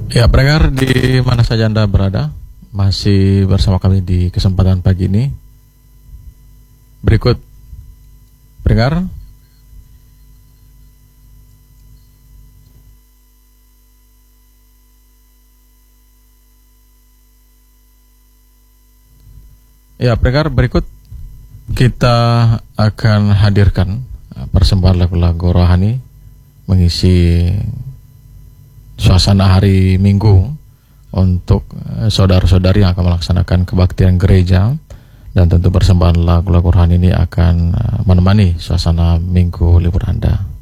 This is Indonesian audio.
Ya, pendengar di mana saja Anda berada, masih bersama kami di kesempatan pagi ini. Berikut, pendengar, berikut kita akan hadirkan persembahan lagu-lagu rohani mengisi suasana hari Minggu untuk saudara-saudari yang akan melaksanakan kebaktian gereja, dan tentu persembahan lagu-lagu rohani ini akan menemani suasana Minggu libur Anda.